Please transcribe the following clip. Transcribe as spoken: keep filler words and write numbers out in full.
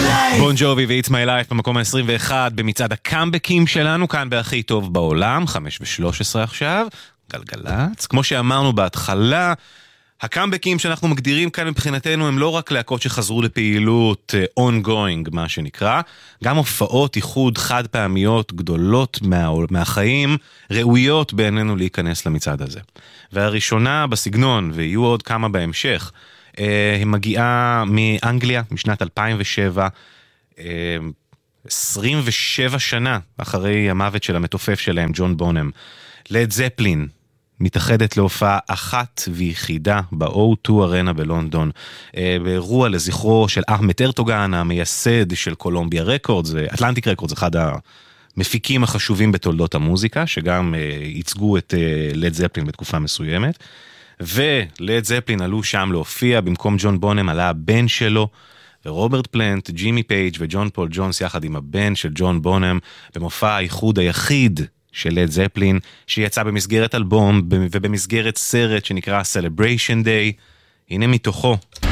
בון ג'ובי ו-It's My Life במקום ה-עשרים ואחת במצעד הקאמבקים שלנו, כאן בהכי טוב בעולם, חמש ושלוש עשרה עכשיו, גלגלץ. כמו שאמרנו בהתחלה, הקאמבקים שאנחנו מגדירים כאן מבחינתנו הם לא רק להקות שחזרו לפעילות ongoing, מה שנקרא, גם הופעות איחוד חד פעמיות גדולות מה, מהחיים, ראויות בעינינו להיכנס למצעד הזה. והראשונה בסגנון, ויהיו עוד כמה בהמשך, היא מגיעה מאנגליה משנת אלפיים ושבע, עשרים ושבע שנה אחרי המוות של המתופף שלהם, ג'ון בונם. לד זפלין מתאחדת להופעה אחת ויחידה ב-או טו ארנה בלונדון, באירוע לזכרו של אחמד ארטוגן, המייסד של קולומביה רקורדס, אטלנטיק רקורדס, אחד המפיקים החשובים בתולדות המוזיקה, שגם ייצגו את לד זפלין בתקופה מסוימת. ולד זפלין עלו שם להופיע, במקום ג'ון בונם עלה הבן שלו, ורוברט פלנט, ג'ימי פייג' וג'ון פול ג'ונס יחד עם הבן של ג'ון בונם, במופע האיחוד היחיד של לד זפלין, שיצא במסגרת אלבום ובמסגרת סרט שנקרא Celebration Day. הנה מתוכו.